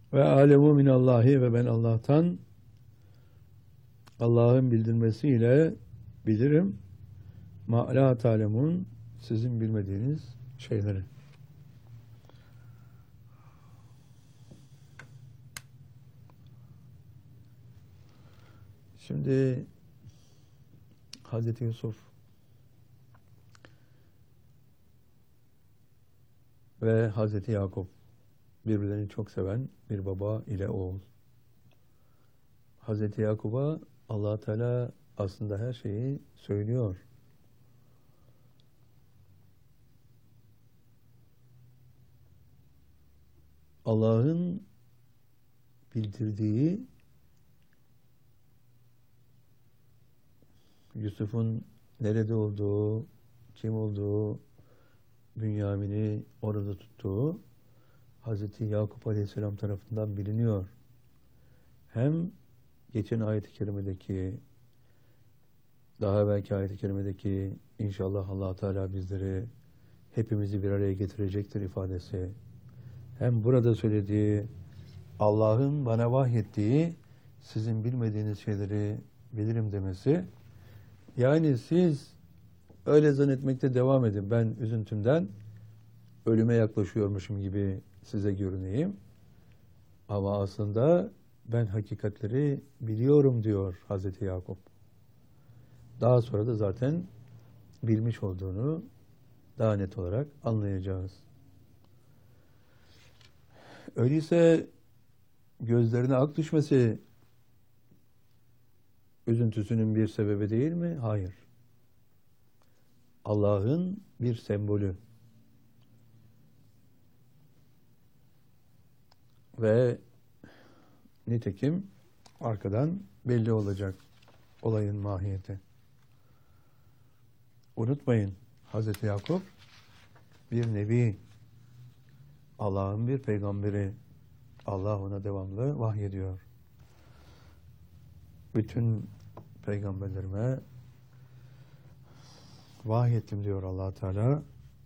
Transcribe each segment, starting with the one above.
Ve alemu minallahi ve ben Allah'tan Allah'ın bildirmesiyle bilirim. Ma la ta'lemun sizin bilmediğiniz şeyleri. Şimdi Hazreti Yusuf ve Hazreti Yakup birbirlerini çok seven bir baba ile oğul. Hazreti Yakup'a Allah Teala aslında her şeyi söylüyor. Allah'ın bildirdiği Yusuf'un nerede olduğu, kim olduğu, Bünyamin'i orada tuttuğu Hazreti Yakup Aleyhisselam tarafından biliniyor. Hem geçen ayet-i kerimedeki, daha evvelki ayet-i kerimedeki inşallah Allah Teala bizleri hepimizi bir araya getirecektir ifadesi. Hem burada söylediği Allah'ın bana vahyettiği sizin bilmediğiniz şeyleri bilirim demesi. Yani siz öyle zannetmekte devam edin. Ben üzüntümden ölüme yaklaşıyormuşum gibi size görüneyim. Ama aslında ben hakikatleri biliyorum diyor Hazreti Yakup. Daha sonra da zaten bilmiş olduğunu daha net olarak anlayacağız. Öyleyse gözlerine ak düşmesi üzüntüsünün bir sebebi değil mi? Hayır. Allah'ın bir sembolü. Ve nitekim arkadan belli olacak olayın mahiyeti. Unutmayın, Hazreti Yakup bir nebi, Allah'ın bir peygamberi. Allah ona devamlı vahyediyor. Bütün peygamberlerime vahyettim diyor Allah Teala.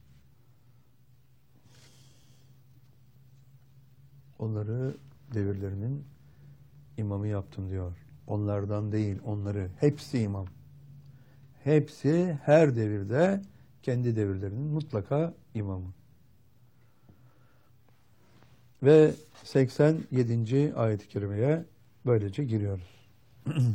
Onları devirlerinin imamı yaptım diyor. Onlardan değil, onları. Hepsi imam. Hepsi her devirde kendi devirlerinin mutlaka imamı. Ve 87. ayet-i kerimeye böylece giriyoruz.